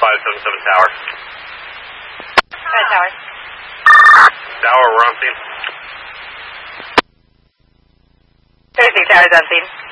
577 Tower. Tower. Tower, we're on scene. Thursday, Tower's on scene.